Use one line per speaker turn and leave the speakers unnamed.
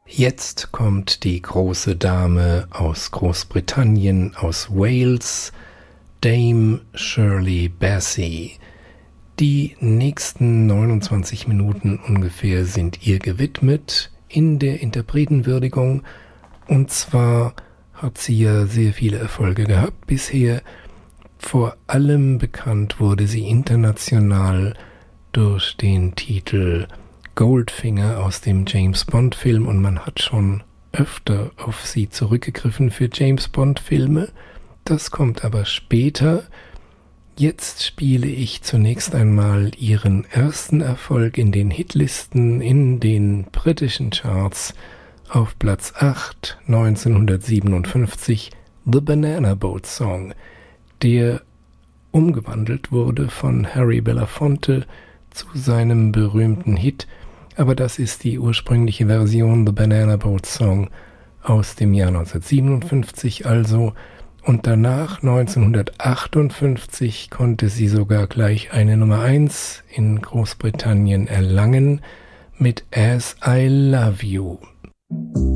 Jetzt kommt die große Dame aus Großbritannien, aus Wales, Dame Shirley Bassey. Die nächsten 29 Minuten ungefähr sind ihr gewidmet in der Interpretenwürdigung. Und zwar hat sie ja sehr viele Erfolge gehabt bisher. Vor allem bekannt wurde sie international durch den Titel Goldfinger aus dem James-Bond-Film und man hat schon öfter auf sie zurückgegriffen für James-Bond-Filme. Das kommt aber später. Jetzt spiele ich zunächst einmal ihren ersten Erfolg in den Hitlisten in den britischen Charts auf Platz 8 1957, The Banana Boat Song, der umgewandelt wurde von Harry Belafonte zu seinem berühmten Hit, aber das ist die ursprüngliche Version, The Banana Boat Song aus dem Jahr 1957 also, und danach 1958 konnte sie sogar gleich eine Nummer 1 in Großbritannien erlangen mit As I Love You.